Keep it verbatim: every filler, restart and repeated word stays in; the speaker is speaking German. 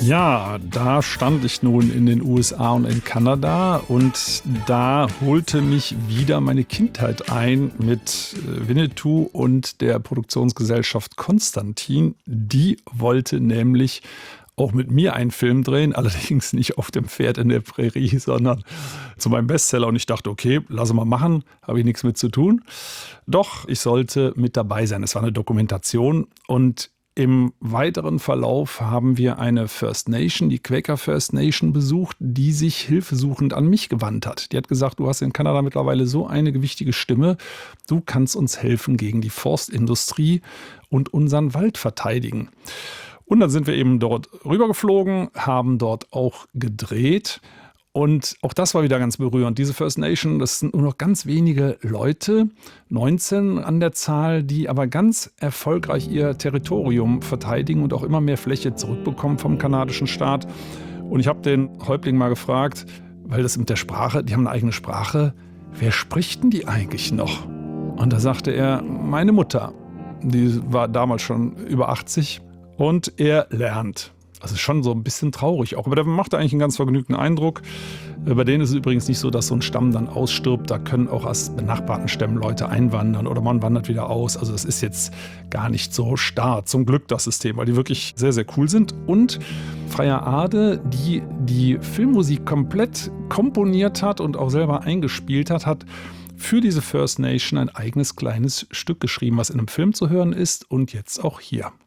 Ja, da stand ich nun in den U S A und in Kanada und da holte mich wieder meine Kindheit ein mit Winnetou und der Produktionsgesellschaft Konstantin. Die wollte nämlich auch mit mir einen Film drehen, allerdings nicht auf dem Pferd in der Prärie, sondern zu meinem Bestseller. Und ich dachte, okay, lass mal machen, habe ich nichts mit zu tun. Doch, ich sollte mit dabei sein. Es war eine Dokumentation und im weiteren Verlauf haben wir eine First Nation, die Quaker First Nation, besucht, die sich hilfesuchend an mich gewandt hat. Die hat gesagt, du hast in Kanada mittlerweile so eine gewichtige Stimme, du kannst uns helfen gegen die Forstindustrie und unseren Wald verteidigen. Und dann sind wir eben dort rübergeflogen, haben dort auch gedreht. Und auch das war wieder ganz berührend. Diese First Nation, das sind nur noch ganz wenige Leute, neunzehn an der Zahl, die aber ganz erfolgreich ihr Territorium verteidigen und auch immer mehr Fläche zurückbekommen vom kanadischen Staat. Und ich habe den Häuptling mal gefragt, weil das mit der Sprache, die haben eine eigene Sprache, wer spricht denn die eigentlich noch? Und da sagte er, meine Mutter, die war damals schon über achtzig und er lernt. Also schon so ein bisschen traurig auch, aber der macht eigentlich einen ganz vergnügten Eindruck. Bei denen ist es übrigens nicht so, dass so ein Stamm dann ausstirbt. Da können auch aus benachbarten Stämmen Leute einwandern oder man wandert wieder aus. Also das ist jetzt gar nicht so starr, zum Glück das System, weil die wirklich sehr, sehr cool sind. Und Freya Ade, die die Filmmusik komplett komponiert hat und auch selber eingespielt hat, hat für diese First Nation ein eigenes kleines Stück geschrieben, was in einem Film zu hören ist und jetzt auch hier.